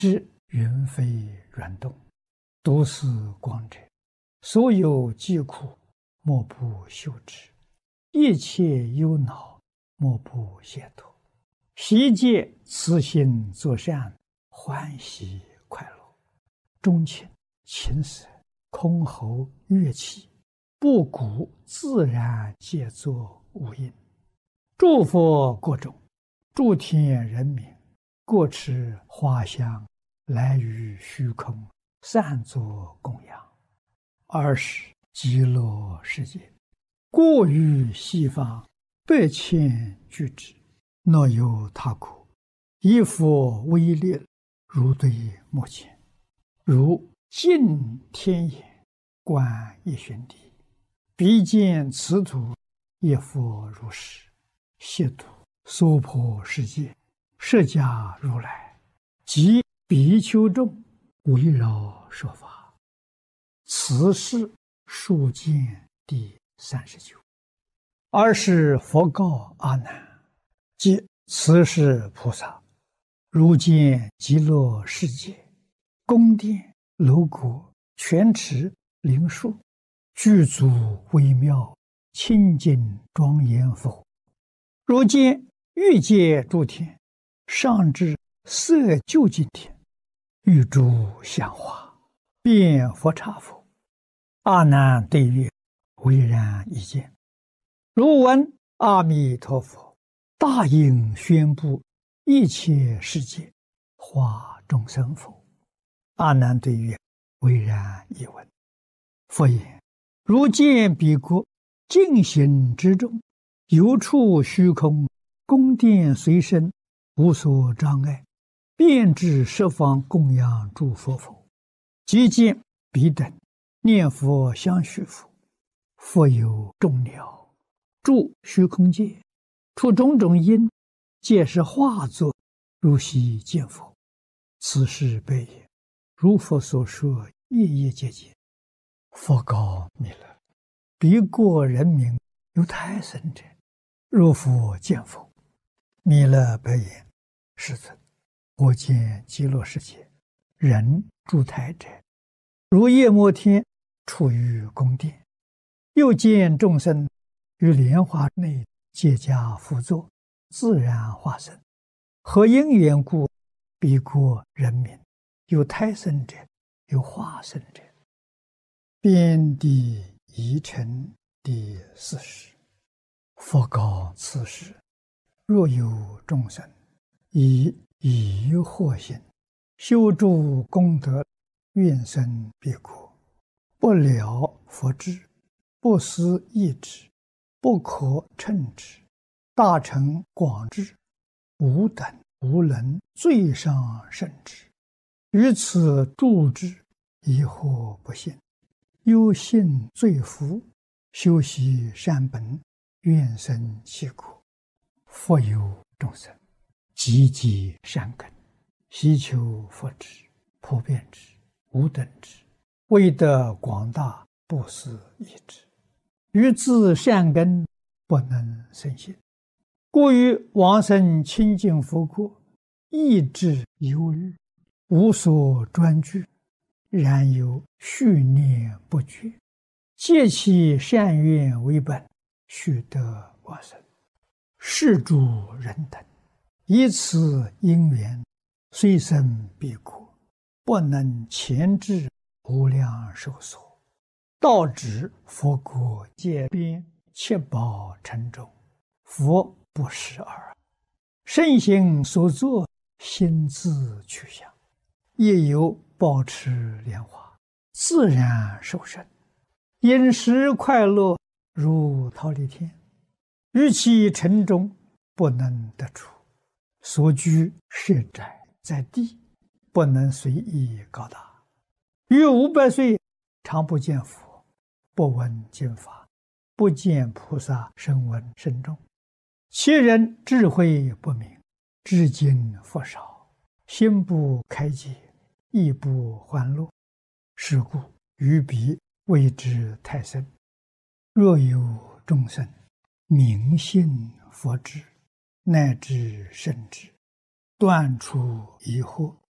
知云飞软动，独似光者，所有疾苦，莫不休之；一切忧恼，莫不解脱。悉借此心作善，欢喜快乐。钟情、琴瑟、箜篌、乐器，不鼓自然皆作无音。诸佛国中，诸天人民，各持花香，来于虚空，散作供养。尔时极乐世界，过于西方100,000俱之，若有他国，以佛威力，如对目前，如镜天眼，观一旬地，必见此土，一佛如是，悉度娑婆世界，释迦如来及比丘众，围绕说法。此是数见第39。尔时佛告阿难：即此是菩萨，如见极乐世界，宫殿、楼阁、泉池、灵树，具足微妙，清净庄严否？如见欲界诸天，上至色究竟天，欲诸香花，遍佛刹否？阿难对曰：唯然一见。如闻阿弥陀佛大应宣布一切世界，化众生否？阿难对曰：唯然一闻。佛言：如见彼国净行之中，有处虚空，宫殿随身，无所障碍，遍至十方供养诸佛否？即见彼等念佛相续佛，佛有众鸟住虚空界，出种种因，皆是化作，如悉见佛。此是悲也。如佛所说，夜夜皆见。佛告弥勒：彼国人民有胎生者，若复见否？弥勒白言：世尊，我见极乐世界人住胎者，如夜摩天处于宫殿，又见众生于莲花内皆加辅佐，自然化身。何因缘故？彼国人民有胎生者，有化身者。遍地遗尘第40。佛告此时：若有众生以疑惑心修诸功德，愿生彼国，不了佛智，不思议之，不可称之，大乘广智，无等无能，最上甚至。于此住之，疑惑不信，忧信罪福，修习善本，愿生其国。佛有众生，积极善根，希求佛智，普遍之，无等之，为得广大，不思议之。于自善根，不能生信，故于往生清净佛国，意志忧虑，无所专具，然有续念不绝，借其善愿为本，须得往生。是诸人等以此因缘，虽生彼国，不能前至无量寿所，到指佛国界边七宝城中，佛不识耳。圣行所作，心自去向，亦有保持莲花，自然受生，饮食快乐，如忉利天。于其城中，不能得出，所居设宅在地，不能随意高大。于500岁，常不见佛，不闻经法，不见菩萨声闻声众。其人智慧不明，知经佛少，心不开解，意不欢乐。是故于彼谓之胎生。若有众生明信佛智，乃至圣智，断除疑惑，